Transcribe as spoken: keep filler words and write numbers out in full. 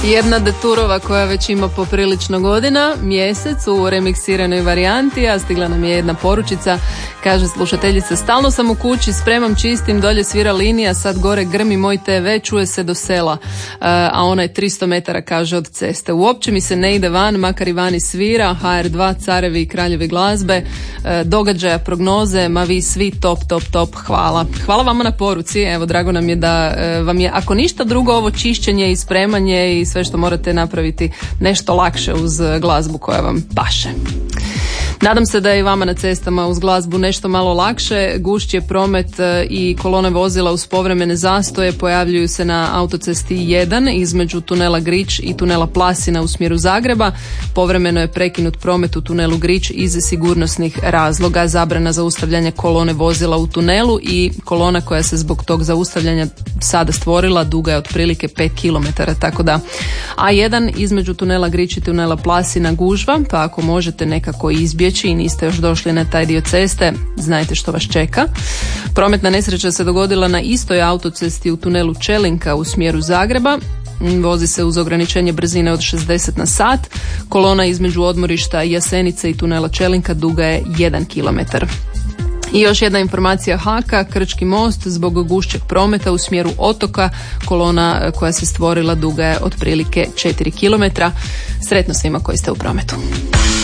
Jedna deturova koja već ima poprilično godina, mjesec u remiksiranoj varijanti, a stigla nam je jedna poručica, kaže slušateljica, stalno sam u kući, spremam, čistim, dolje svira linija, sad gore grmi moj te ve, čuje se do sela, a ona je tristo metara, kaže, od ceste. Uopće mi se ne ide van, makar i vani svira, ha er dva, carevi i kraljevi glazbe, događaja, prognoze, ma vi svi top, top, top, hvala. Hvala vama na poruci, evo, drago nam je da vam je, ako ništa drugo, ovo čišćenje i spremanje i sve što morate napraviti nešto lakše uz glazbu koja vam paše. Nadam se da je i vama na cestama uz glazbu nešto malo lakše. Gušći je promet i kolone vozila uz povremene zastoje pojavljuju se na autocesti jedan između tunela Grič i tunela Plasina u smjeru Zagreba. Povremeno je prekinut promet u tunelu Grič iz sigurnosnih razloga. Zabrana zaustavljanja kolone vozila u tunelu i kolona koja se zbog tog zaustavljanja sada stvorila duga je otprilike pet kilometara, tako da a jedan između tunela Grič i tunela Plasina gužva, pa ako možete nekako izbjeći i niste još došli na taj dio ceste, znajte što vas čeka. Prometna nesreća se dogodila na istoj autocesti u tunelu Čelinka u smjeru Zagreba. Vozi se uz ograničenje brzine od šezdeset na sat. Kolona između odmorišta Jasenice i tunela Čelinka duga je jedan kilometar. I još jedna informacija Haka, Krčki most zbog gušćeg prometa u smjeru otoka, kolona koja se stvorila duga je otprilike četiri kilometra. Sretno svima koji ste u prometu.